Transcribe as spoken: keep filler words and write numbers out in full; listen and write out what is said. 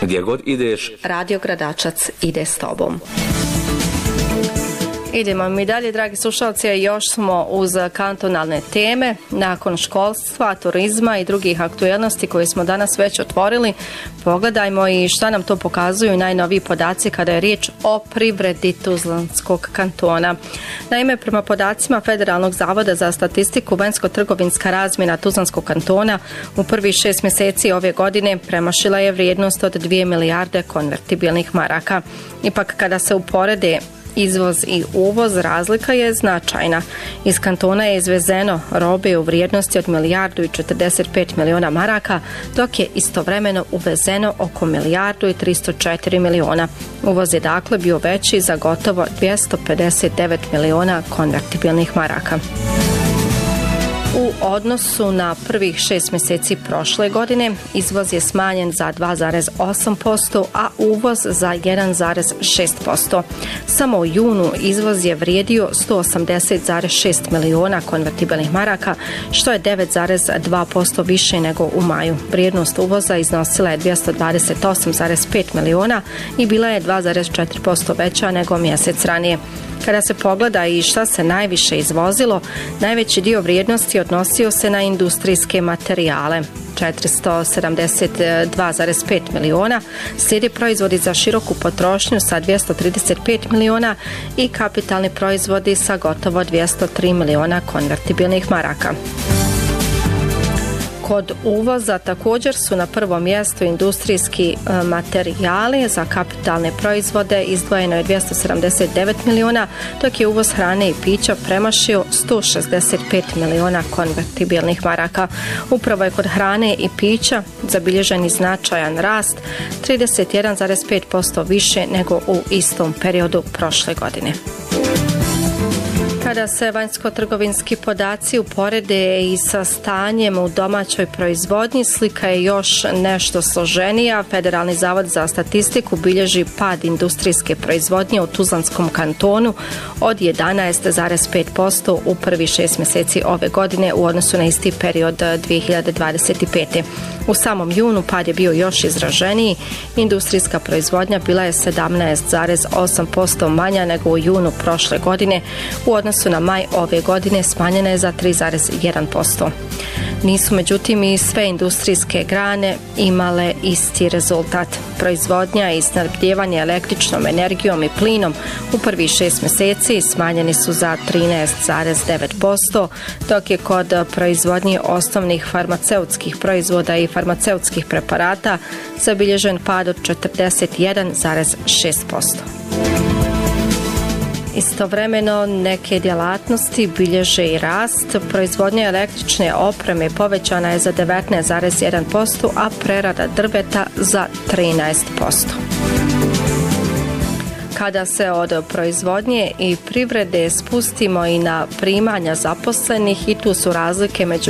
Gdje god ideš, Radio Gradačac ide s tobom. Idemo mi dalje, dragi slušalci, još smo uz kantonalne teme. Nakon školstva, turizma i drugih aktuelnosti koje smo danas već otvorili, pogledajmo i šta nam to pokazuju najnoviji podaci kada je riječ o privredi Tuzlanskog kantona. Naime, prema podacima Federalnog zavoda za statistiku, vanjsko-trgovinska razmjena Tuzlanskog kantona u prvih šest mjeseci ove godine premašila je vrijednost od dvije milijarde konvertibilnih maraka. Ipak, kada se uporede izvoz i uvoz, razlika je značajna. Iz kantona je izvezeno robe u vrijednosti od milijardu i četrdeset pet miliona maraka, dok je istovremeno uvezeno oko milijardu i tristo četiri miliona. Uvoz je dakle bio veći za gotovo dvjesto pedeset devet miliona konvertibilnih maraka. U odnosu na prvih šest mjeseci prošle godine, izvoz je smanjen za dva zarez osam posto, a uvoz za jedan zarez šest posto. Samo u junu izvoz je vrijedio sto osamdeset zarez šest miliona konvertibilnih maraka, što je devet zarez dva posto više nego u maju. Vrijednost uvoza iznosila je dvjesto dvadeset osam zarez pet miliona i bila je dva zarez četiri posto veća nego mjesec ranije. Kada se pogleda i šta se najviše izvozilo, najveći dio vrijednosti odnosio se na industrijske materijale, četiristo sedamdeset dva zarez pet miliona, slijedi proizvodi za široku potrošnju sa dvjesto trideset pet miliona i kapitalni proizvodi sa gotovo dvjesto tri miliona konvertibilnih maraka. Kod uvoza također su na prvom mjestu industrijski materijali, za kapitalne proizvode izdvojeno je dvjesto sedamdeset devet miliona, dok je uvoz hrane i pića premašio sto šezdeset pet miliona konvertibilnih maraka. Upravo je kod hrane i pića zabilježen značajan rast, trideset jedan zarez pet posto više nego u istom periodu prošle godine. Kada se vanjsko-trgovinski podaci uporede i sa stanjem u domaćoj proizvodnji, slika je još nešto složenija. Federalni zavod za statistiku bilježi pad industrijske proizvodnje u Tuzlanskom kantonu od jedanaest zarez pet posto u prvi šest mjeseci ove godine u odnosu na isti period dvije hiljade dvadeset pete. U samom junu pad je bio još izraženiji. Industrijska proizvodnja bila je sedamnaest zarez osam posto manja nego u junu prošle godine. U odnosu na maj ove godine smanjena je za tri zarez jedan posto. Nisu međutim i sve industrijske grane imale isti rezultat. Proizvodnja i snabdijevanje električnom energijom i plinom u prvih šest mjeseci smanjeni su za trinaest zarez devet posto, dok je kod proizvodnje osnovnih farmaceutskih proizvoda i farmaceutskih preparata zabilježen pad od četrdeset jedan zarez šest posto. Istovremeno neke djelatnosti bilježe i rast. Proizvodnja električne opreme povećana je za devetnaest zarez jedan posto, a prerada drveta za trinaest posto. Kada se od proizvodnje i privrede spustimo i na primanja zaposlenih, i tu su razlike među